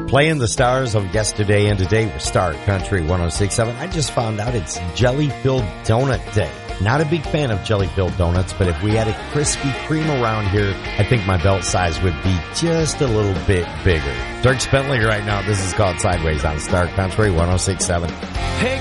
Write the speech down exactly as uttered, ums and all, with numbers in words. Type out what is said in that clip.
Playing the stars of yesterday and today with Star Country one oh six point seven. I just found out it's Jelly-Filled Donut Day. Not a big fan of jelly-filled donuts, but if we had a Krispy Kreme around here, I think my belt size would be just a little bit bigger. Dirk Bentley right now. This is called Sideways on Star Country one oh six point seven. Hey.